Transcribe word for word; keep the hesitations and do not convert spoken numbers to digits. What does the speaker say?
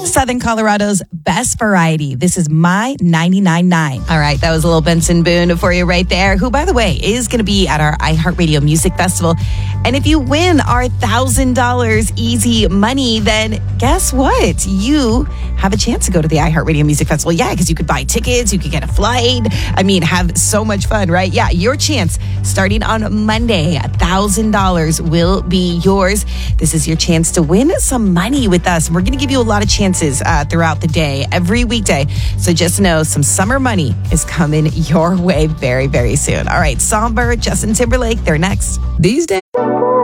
Southern Colorado's best variety. This is My ninety-nine point nine. All right, that was a little Benson Boone for you right there, who, by the way, is going to be at our iHeartRadio Music Festival. And if you win our one thousand dollars easy money, then guess what? You have a chance to go to the iHeartRadio Music Festival. Yeah, because you could buy tickets, you could get a flight. I mean, have so much fun, right? Yeah, your chance starting on Monday. one thousand dollars will be yours. This is your chance to win some money with us. We're going to give you a lot of chances uh, throughout the day, every weekday. So just know some summer money is coming your way very, very soon. All right, Songbird, Justin Timberlake, they're next. These days.